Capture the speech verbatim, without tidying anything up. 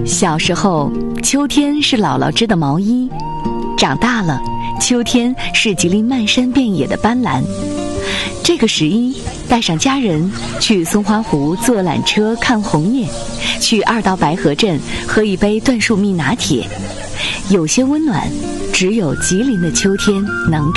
小时候，秋天是姥姥织的毛衣；长大了，秋天是吉林漫山遍野的斑斓。这个十一，带上家人去松花湖坐缆车看红叶，去二道白河镇喝一杯椴树蜜拿铁。有些温暖，只有吉林的秋天能